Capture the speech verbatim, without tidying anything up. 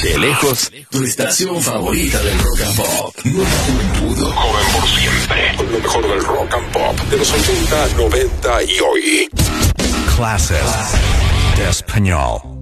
De lejos, tu estación favorita del rock and pop. Nueva juventud, joven por siempre. Con lo mejor del rock and pop de los ochenta, noventa y hoy. Clases de español.